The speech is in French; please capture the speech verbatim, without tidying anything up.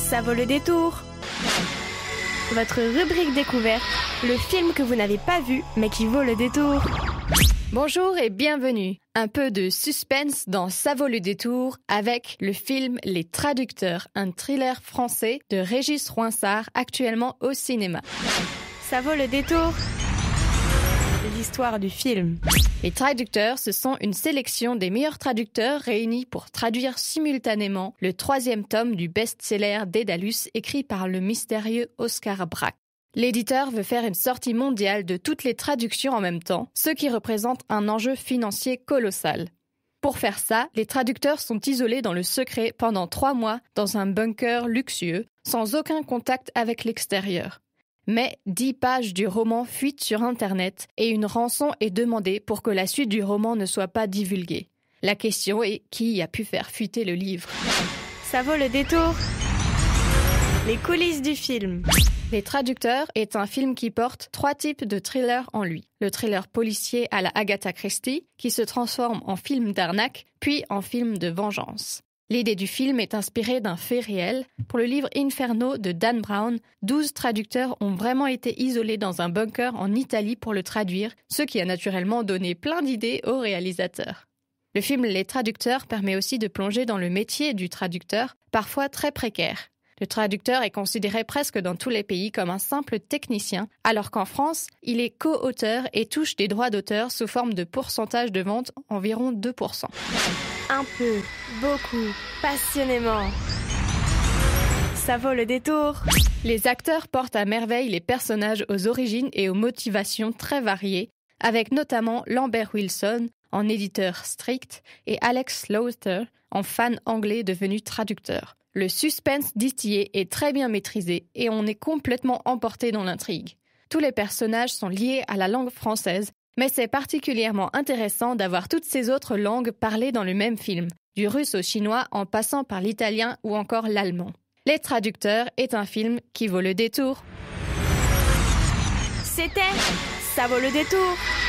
Ça vaut le détour. Votre rubrique découverte, le film que vous n'avez pas vu mais qui vaut le détour. Bonjour et bienvenue. Un peu de suspense dans Ça vaut le détour avec le film Les Traducteurs, un thriller français de Régis Ronsard actuellement au cinéma. Ça vaut le détour. L'histoire du film. Les Traducteurs, ce sont une sélection des meilleurs traducteurs réunis pour traduire simultanément le troisième tome du best-seller Dédalus écrit par le mystérieux Oscar Braque. L'éditeur veut faire une sortie mondiale de toutes les traductions en même temps, ce qui représente un enjeu financier colossal. Pour faire ça, les traducteurs sont isolés dans le secret pendant trois mois dans un bunker luxueux, sans aucun contact avec l'extérieur. Mais dix pages du roman fuitent sur Internet et une rançon est demandée pour que la suite du roman ne soit pas divulguée. La question est qui a pu faire fuiter le livre ? Ça vaut le détour. Les coulisses du film. Les Traducteurs est un film qui porte trois types de thrillers en lui. Le thriller policier à la Agatha Christie, qui se transforme en film d'arnaque, puis en film de vengeance. L'idée du film est inspirée d'un fait réel. Pour le livre Inferno de Dan Brown, douze traducteurs ont vraiment été isolés dans un bunker en Italie pour le traduire, ce qui a naturellement donné plein d'idées au réalisateur. Le film Les Traducteurs permet aussi de plonger dans le métier du traducteur, parfois très précaire. Le traducteur est considéré presque dans tous les pays comme un simple technicien, alors qu'en France, il est co-auteur et touche des droits d'auteur sous forme de pourcentage de vente, environ deux pour cent. Un peu, beaucoup, passionnément. Ça vaut le détour. Les acteurs portent à merveille les personnages aux origines et aux motivations très variées, avec notamment Lambert Wilson en éditeur strict et Alex Slaughter en fan anglais devenu traducteur. Le suspense distillé est très bien maîtrisé et on est complètement emporté dans l'intrigue. Tous les personnages sont liés à la langue française, mais c'est particulièrement intéressant d'avoir toutes ces autres langues parlées dans le même film, du russe au chinois en passant par l'italien ou encore l'allemand. Les Traducteurs est un film qui vaut le détour. C'était Ça vaut le détour.